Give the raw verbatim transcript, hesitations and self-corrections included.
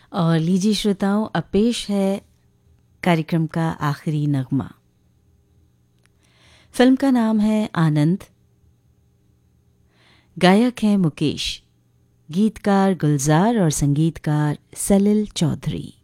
और लीजिए श्रोताओं, अब पेश है कार्यक्रम का आखिरी नगमा। फिल्म का नाम है आनंद। गायक हैं मुकेश, गीतकार गुलजार और संगीतकार सलिल चौधरी।